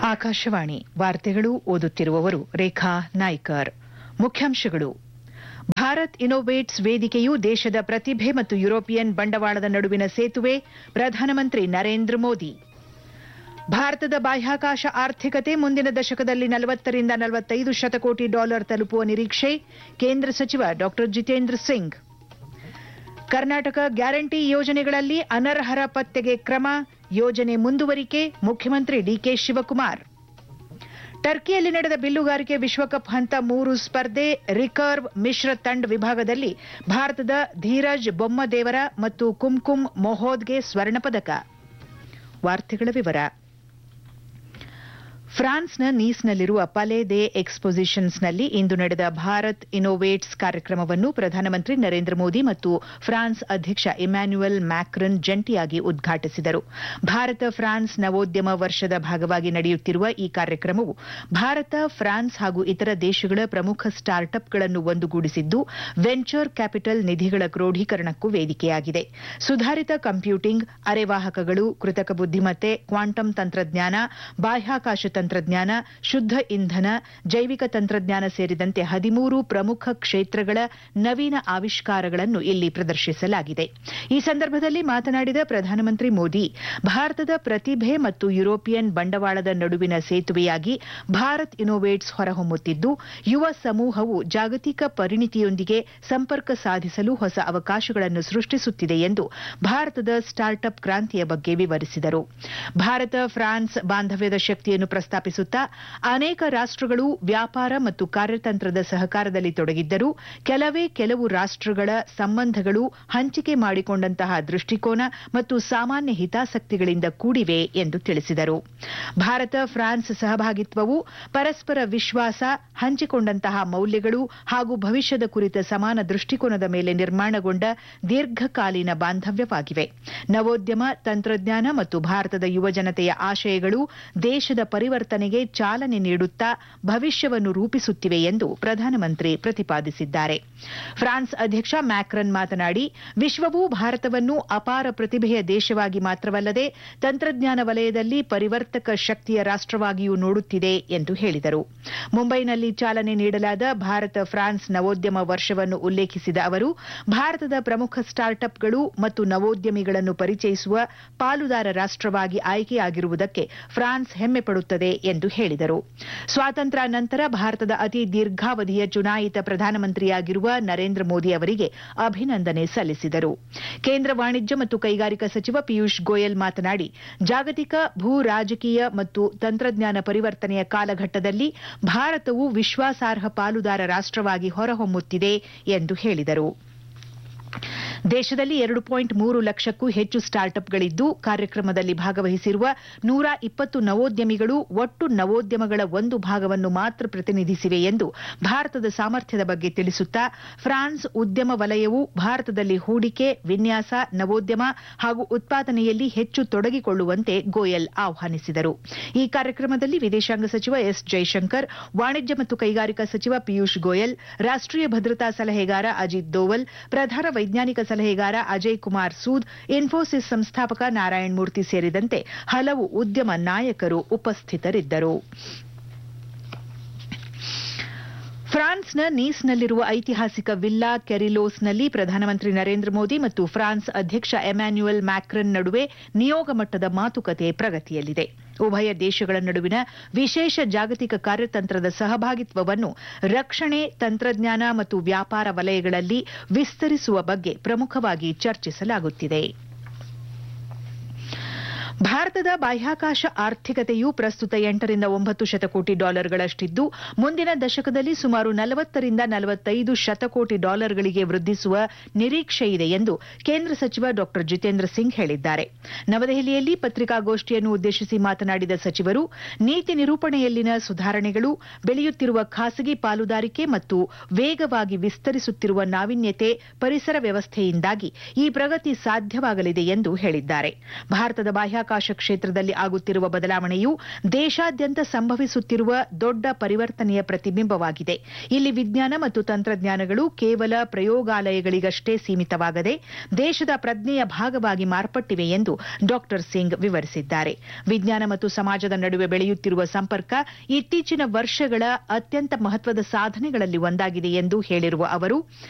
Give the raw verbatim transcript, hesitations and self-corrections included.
ಆಕಾಶವಾಣಿ ವಾರ್ತೆಗಳು ಓದುತ್ತಿರುವವರು ರೇಖಾ ನಾಯ್ಕರ್. ಮುಖ್ಯಾಂಶಗಳು: ಭಾರತ್ ಇನ್ನೋವೇಟ್ಸ್ ವೇದಿಕೆಯು ದೇಶದ ಪ್ರತಿಭೆ ಮತ್ತು ಯುರೋಪಿಯನ್ ಬಂಡವಾಳದ ನಡುವಿನ ಸೇತುವೆ, ಪ್ರಧಾನಮಂತ್ರಿ ನರೇಂದ್ರ ಮೋದಿ. ಭಾರತದ ಬಾಹ್ಯಾಕಾಶ ಆರ್ಥಿಕತೆ ಮುಂದಿನ ದಶಕದಲ್ಲಿ ನಲವತ್ತರಿಂದ ನಲವತ್ತೈದು ಶತಕೋಟಿ ಡಾಲರ್ ತಲುಪುವ ನಿರೀಕ್ಷೆ, ಕೇಂದ್ರ ಸಚಿವ ಡಾ ಜಿತೇಂದ್ರ ಸಿಂಗ್. ಕರ್ನಾಟಕ ಗ್ಯಾರಂಟಿ ಯೋಜನೆಗಳಲ್ಲಿ ಅನರ್ಹರ ಪತ್ತೆಗೆ ಕ್ರಮ, ಯೋಜನೆ ಮುಂದುವರಿಕೆ, ಮುಖ್ಯಮಂತ್ರಿ ಡಿಕೆ ಶಿವಕುಮಾರ್. ಟರ್ಕಿಯಲ್ಲಿ ನಡೆದ ಬಿಲ್ಲುಗಾರಿಕೆ ವಿಶ್ವಕಪ್ ಹಂತ ಮೂರು ಸ್ಪರ್ಧೆ ರಿಕರ್ವ್ ಮಿಶ್ರ ತಂಡ ವಿಭಾಗದಲ್ಲಿ ಭಾರತದ ಧೀರಜ್ ಬೊಮ್ಮದೇವರ ಮತ್ತು ಕುಂಕುಮ್ ಮೊಹೋದ್ಗೆ ಸ್ವರ್ಣ ಪದಕ. ವಾರ್ತೆಗಳ ವಿವರ. ಫ್ರಾನ್ಸ್ನ ನೀಸ್ನಲ್ಲಿರುವ ಪಲೆ ದೆ ಎಕ್ಸ್ಪೋಸಿಷನ್ಸ್ನಲ್ಲಿ ಇಂದು ನಡೆದ ಭಾರತ್ ಇನ್ನೋವೇಟ್ಸ್ ಕಾರ್ಯಕ್ರಮವನ್ನು ಪ್ರಧಾನಮಂತ್ರಿ ನರೇಂದ್ರ ಮೋದಿ ಮತ್ತು ಫ್ರಾನ್ಸ್ ಅಧ್ಯಕ್ಷ ಇಮ್ಯಾನ್ಯುಯಲ್ ಮ್ಯಾಕ್ರನ್ ಜಂಟಿಯಾಗಿ ಉದ್ಘಾಟಿಸಿದರು. ಭಾರತ ಫ್ರಾನ್ಸ್ ನವೋದ್ಯಮ ವರ್ಷದ ಭಾಗವಾಗಿ ನಡೆಯುತ್ತಿರುವ ಈ ಕಾರ್ಯಕ್ರಮವು ಭಾರತ, ಫ್ರಾನ್ಸ್ ಹಾಗೂ ಇತರ ದೇಶಗಳ ಪ್ರಮುಖ ಸ್ಟಾರ್ಟ್ಅಪ್ಗಳನ್ನು ಒಂದುಗೂಡಿಸಿದ್ದು, ವೆಂಚರ್ ಕ್ಯಾಪಿಟಲ್ ನಿಧಿಗಳ ಕ್ರೋಢೀಕರಣಕ್ಕೂ ವೇದಿಕೆಯಾಗಿದೆ. ಸುಧಾರಿತ ಕಂಪ್ಯೂಟಿಂಗ್, ಅರೆವಾಹಕಗಳು, ಕೃತಕ ಬುದ್ದಿಮತ್ತೆ, ಕ್ವಾಂಟಮ್ ತಂತ್ರಜ್ಞಾನ, ಬಾಹ್ಯಾಕಾಶ ತಂತ್ರಜ್ಞಾನ, ಶುದ್ಧ ಇಂಧನ, ಜೈವಿಕ ತಂತ್ರಜ್ಞಾನ ಸೇರಿದಂತೆ ಹದಿಮೂರು ಪ್ರಮುಖ ಕ್ಷೇತ್ರಗಳ ನವೀನ ಆವಿಷ್ಕಾರಗಳನ್ನು ಇಲ್ಲಿ ಪ್ರದರ್ಶಿಸಲಾಗಿದೆ. ಈ ಸಂದರ್ಭದಲ್ಲಿ ಮಾತನಾಡಿದ ಪ್ರಧಾನಮಂತ್ರಿ ಮೋದಿ, ಭಾರತದ ಪ್ರತಿಭೆ ಮತ್ತು ಯುರೋಪಿಯನ್ ಬಂಡವಾಳದ ನಡುವಿನ ಸೇತುವೆಯಾಗಿ ಭಾರತ್ ಇನ್ನೋವೇಟ್ಸ್ ಹೊರಹೊಮ್ಮುತ್ತಿದ್ದು, ಯುವ ಸಮೂಹವು ಜಾಗತಿಕ ಪರಿಣಿತಿಯೊಂದಿಗೆ ಸಂಪರ್ಕ ಸಾಧಿಸಲು ಹೊಸ ಅವಕಾಶಗಳನ್ನು ಸೃಷ್ಟಿಸುತ್ತಿದೆ ಎಂದು ಭಾರತದ ಸ್ಟಾರ್ಟ್ಅಪ್ ಕ್ರಾಂತಿಯ ಬಗ್ಗೆ ವಿವರಿಸಿದರು. ಭಾರತ ಫ್ರಾನ್ಸ್ ಬಾಂಧವ್ಯದ ಶಕ್ತಿಯನ್ನು ಪ್ರಸ್ತಾಪಿಸುತ್ತಾ, ಅನೇಕ ರಾಷ್ಟಗಳು ವ್ಯಾಪಾರ ಮತ್ತು ಕಾರ್ಯತಂತ್ರದ ಸಹಕಾರದಲ್ಲಿ ತೊಡಗಿದ್ದರೂ ಕೆಲವೇ ಕೆಲವು ರಾಷ್ಟಗಳ ಸಂಬಂಧಗಳು ಹಂಚಿಕೆ ಮಾಡಿಕೊಂಡಂತಹ ದೃಷ್ಟಿಕೋನ ಮತ್ತು ಸಾಮಾನ್ಯ ಹಿತಾಸಕ್ತಿಗಳಿಂದ ಕೂಡಿವೆ ಎಂದು ತಿಳಿಸಿದರು. ಭಾರತ ಫ್ರಾನ್ಸ್ ಸಹಭಾಗಿತ್ವವು ಪರಸ್ಪರ ವಿಶ್ವಾಸ, ಹಂಚಿಕೊಂಡಂತಹ ಮೌಲ್ಯಗಳು ಹಾಗೂ ಭವಿಷ್ಯದ ಕುರಿತ ಸಮಾನ ದೃಷ್ಟಿಕೋನದ ಮೇಲೆ ನಿರ್ಮಾಣಗೊಂಡ ದೀರ್ಘಕಾಲೀನ ಬಾಂಧವ್ಯವಾಗಿವೆ. ನವೋದ್ಯಮ, ತಂತ್ರಜ್ಞಾನ ಮತ್ತು ಭಾರತದ ಯುವಜನತೆಯ ಆಶಯಗಳು ದೇಶದ ಪರಿವರ್ತನೆಗೆ ಚಾಲನೆ ನೀಡುತ್ತಾ ಭವಿಷ್ಯವನ್ನು ರೂಪಿಸುತ್ತಿವೆ ಎಂದು ಪ್ರಧಾನಮಂತ್ರಿ ಪ್ರತಿಪಾದಿಸಿದ್ದಾರೆ. ಫ್ರಾನ್ಸ್ ಅಧ್ಯಕ್ಷ ಮ್ಯಾಕ್ರನ್ ಮಾತನಾಡಿ, ವಿಶ್ವವು ಭಾರತವನ್ನು ಅಪಾರ ಪ್ರತಿಭೆಯ ದೇಶವಾಗಿ ಮಾತ್ರವಲ್ಲದೆ ತಂತ್ರಜ್ಞಾನ ವಲಯದಲ್ಲಿ ಪರಿವರ್ತಕ ಶಕ್ತಿಯ ರಾಷ್ಟವಾಗಿಯೂ ನೋಡುತ್ತಿದೆ ಎಂದು ಹೇಳಿದರು. ಮುಂಬೈನಲ್ಲಿ ಚಾಲನೆ ನೀಡಲಾದ ಭಾರತ ಫ್ರಾನ್ಸ್ ನವೋದ್ಯಮ ವರ್ಷವನ್ನು ಉಲ್ಲೇಖಿಸಿದ ಅವರು, ಭಾರತದ ಪ್ರಮುಖ ಸ್ಟಾರ್ಟ್ಅಪ್ಗಳು ಮತ್ತು ನವೋದ್ಯಮಿಗಳನ್ನು ಪರಿಚಯಿಸುವ ಪಾಲುದಾರ ರಾಷ್ಟವಾಗಿ ಆಯ್ಕೆಯಾಗಿರುವುದಕ್ಕೆ ಫ್ರಾನ್ಸ್ ಹೆಮ್ಮೆ ಪಡುತ್ತದೆ ಎಂದು ಹೇಳಿದರು. ಸ್ವಾತಂತ್ರ್ಯ ನಂತರ ಭಾರತದ ಅತಿ ದೀರ್ಘಾವಧಿಯ ಚುನಾಯಿತ ಪ್ರಧಾನಮಂತ್ರಿಯಾಗಿರುವ ನರೇಂದ್ರ ಮೋದಿ ಅವರಿಗೆ ಅಭಿನಂದನೆ ಸಲ್ಲಿಸಿದರು. ಕೇಂದ್ರ ವಾಣಿಜ್ಯ ಮತ್ತು ಕೈಗಾರಿಕಾ ಸಚಿವ ಪಿಯೂಷ್ ಗೋಯಲ್ ಮಾತನಾಡಿ, ಜಾಗತಿಕ ಭೂ ರಾಜಕೀಯ ಮತ್ತು ತಂತ್ರಜ್ಞಾನ ಪರಿವರ್ತನೆಯ ಕಾಲಘಟ್ಟದಲ್ಲಿ ಭಾರತವು ವಿಶ್ವಾಸಾರ್ಹ ಪಾಲುದಾರ ರಾಷ್ಟವಾಗಿ ಹೊರಹೊಮ್ಮುತ್ತಿದೆ ಎಂದು ಹೇಳಿದರು. ದೇಶದಲ್ಲಿ ಎರಡು ಪಾಯಿಂಟ್ ಮೂರು ಲಕ್ಷಕ್ಕೂ ಹೆಚ್ಚು ಸ್ಟಾರ್ಟ್ಅಪ್ಗಳಿದ್ದು, ಕಾರ್ಯಕ್ರಮದಲ್ಲಿ ಭಾಗವಹಿಸಿರುವ ನೂರ ಇಪ್ಪತ್ತು ನವೋದ್ಯಮಿಗಳು ಒಟ್ಟು ನವೋದ್ಯಮಗಳ ಒಂದು ಭಾಗವನ್ನು ಮಾತ್ರ ಪ್ರತಿನಿಧಿಸಿವೆ ಎಂದು ಭಾರತದ ಸಾಮರ್ಥ್ಯದ ಬಗ್ಗೆ ತಿಳಿಸುತ್ತಾ, ಫ್ರಾನ್ಸ್ ಉದ್ಯಮ ವಲಯವು ಭಾರತದಲ್ಲಿ ಹೂಡಿಕೆ, ವಿನ್ಯಾಸ, ನವೋದ್ಯಮ ಹಾಗೂ ಉತ್ಪಾದನೆಯಲ್ಲಿ ಹೆಚ್ಚು ತೊಡಗಿಕೊಳ್ಳುವಂತೆ ಗೋಯಲ್ ಆಹ್ವಾನಿಸಿದರು. ಈ ಕಾರ್ಯಕ್ರಮದಲ್ಲಿ ವಿದೇಶಾಂಗ ಸಚಿವ ಎಸ್ ಜೈಶಂಕರ್, ವಾಣಿಜ್ಯ ಮತ್ತು ಕೈಗಾರಿಕಾ ಸಚಿವ ಪಿಯೂಷ್ ಗೋಯಲ್, ರಾಷ್ಟೀಯ ಭದ್ರತಾ ಸಲಹೆಗಾರ ಅಜಿತ್ ದೋವಲ್, ಪ್ರಧಾನ ವೈಜ್ಞಾನಿಕ ಸಲಹೆಗಾರ ಅಜಯ್ ಕುಮಾರ್ ಸೂದ್, ಇನ್ಫೋಸಿಸ್ ಸಂಸ್ಥಾಪಕ ನಾರಾಯಣ್ ಮೂರ್ತಿ ಸೇರಿದಂತೆ ಹಲವು ಉದ್ಯಮ ನಾಯಕರು ಉಪಸ್ಥಿತರಿದ್ದರು. ಫ್ರಾನ್ಸ್ನ ನೀಸ್ನಲ್ಲಿರುವ ಐತಿಹಾಸಿಕ ವಿಲ್ಲಾ ಕೆರಿಲೋಸ್ನಲ್ಲಿ ಪ್ರಧಾನಮಂತ್ರಿ ನರೇಂದ್ರ ಮೋದಿ ಮತ್ತು ಫ್ರಾನ್ಸ್ ಅಧ್ಯಕ್ಷ ಎಮ್ಯಾನ್ಯುಯಲ್ ಮ್ಯಾಕ್ರನ್ ನಡುವೆ ನಿಯೋಗ ಮಟ್ಟದ ಮಾತುಕತೆ ಪ್ರಗತಿಯಲ್ಲಿದೆ. ಉಭಯ ದೇಶಗಳ ನಡುವಿನ ವಿಶೇಷ ಜಾಗತಿಕ ಕಾರ್ಯತಂತ್ರದ ಸಹಭಾಗಿತ್ವವನ್ನು ರಕ್ಷಣೆ, ತಂತ್ರಜ್ಞಾನ ಮತ್ತು ವ್ಯಾಪಾರ ವಲಯಗಳಲ್ಲಿ ವಿಸ್ತರಿಸುವ ಬಗ್ಗೆ ಪ್ರಮುಖವಾಗಿ ಚರ್ಚಿಸಲಾಗುತ್ತಿದೆ. ಭಾರತದ ಬಾಹ್ಯಾಕಾಶ ಆರ್ಥಿಕತೆಯು ಪ್ರಸ್ತುತ ಎಂಟರಿಂದ ಒಂಬತ್ತು ಶತಕೋಟಿ ಡಾಲರ್ಗಳಷ್ಟಿದ್ದು, ಮುಂದಿನ ದಶಕದಲ್ಲಿ ಸುಮಾರು ನಲವತ್ತರಿಂದ ನಲವತ್ತೈದು ಶತಕೋಟಿ ಡಾಲರ್ಗಳಿಗೆ ವೃದ್ಧಿಸುವ ನಿರೀಕ್ಷೆಯಿದೆ ಎಂದು ಕೇಂದ್ರ ಸಚಿವ ಡಾ ಜಿತೇಂದ್ರ ಸಿಂಗ್ ಹೇಳಿದ್ದಾರೆ. ನವದೆಹಲಿಯಲ್ಲಿ ಪತ್ರಿಕಾಗೋಷ್ಠಿಯನ್ನು ಉದ್ದೇಶಿಸಿ ಮಾತನಾಡಿದ ಸಚಿವರು, ನೀತಿ ನಿರೂಪಣೆಯಲ್ಲಿನ ಸುಧಾರಣೆಗಳು, ಬೆಳೆಯುತ್ತಿರುವ ಖಾಸಗಿ ಪಾಲುದಾರಿಕೆ ಮತ್ತು ವೇಗವಾಗಿ ವಿಸ್ತರಿಸುತ್ತಿರುವ ನಾವೀನ್ಯತೆ ಪರಿಸರ ವ್ಯವಸ್ಥೆಯಿಂದಾಗಿ ಈ ಪ್ರಗತಿ ಸಾಧ್ಯವಾಗಲಿದೆ ಎಂದು ಹೇಳಿದ್ದಾರೆ. ಭಾರತದ ಬಾಹ್ಯಾಕಾಶ ಬಾಹ್ಯಾಕಾಶ ಕ್ಷೇತ್ರದಲ್ಲಿ ಆಗುತ್ತಿರುವ ಬದಲಾವಣೆಯು ದೇಶಾದ್ಯಂತ ಸಂಭವಿಸುತ್ತಿರುವ ದೊಡ್ಡ ಪರಿವರ್ತನೆಯ ಪ್ರತಿಬಿಂಬವಾಗಿದೆ. ಇಲ್ಲಿ ವಿಜ್ಞಾನ ಮತ್ತು ತಂತ್ರಜ್ಞಾನಗಳು ಕೇವಲ ಪ್ರಯೋಗಾಲಯಗಳಿಗಷ್ಟೇ ಸೀಮಿತವಾಗದೆ ದೇಶದ ಪ್ರಜ್ಞೆಯ ಭಾಗವಾಗಿ ಮಾರ್ಪಟ್ಟಿವೆ ಎಂದು ಡಾ ಸಿಂಗ್ ವಿವರಿಸಿದ್ದಾರೆ. ವಿಜ್ಞಾನ ಮತ್ತು ಸಮಾಜದ ನಡುವೆ ಬೆಳೆಯುತ್ತಿರುವ ಸಂಪರ್ಕ ಇತ್ತೀಚಿನ ವರ್ಷಗಳ ಅತ್ಯಂತ ಮಹತ್ವದ ಸಾಧನೆಗಳಲ್ಲಿ ಒಂದಾಗಿದೆ ಎಂದು ಹೇಳಿರುವ ಅವರು,